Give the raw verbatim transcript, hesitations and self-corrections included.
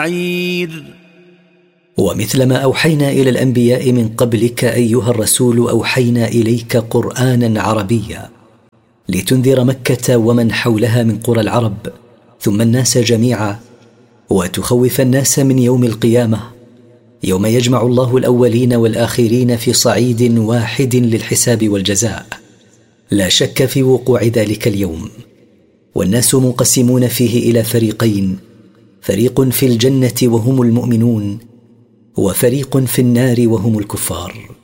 عير. ومثلما أوحينا إلى الأنبياء من قبلك أيها الرسول أوحينا إليك قرآنا عربيا لتنذر مكة ومن حولها من قرى العرب ثم الناس جميعا، وتخوف الناس من يوم القيامة يوم يجمع الله الأولين والآخرين في صعيد واحد للحساب والجزاء. لا شك في وقوع ذلك اليوم، والناس منقسمون فيه إلى فريقين: فريق في الجنة وهم المؤمنون، وفريق في النار وهم الكفار.